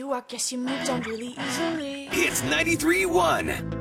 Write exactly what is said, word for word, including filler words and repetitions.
you, I guess you moved on really easily. It's ninety-three point one.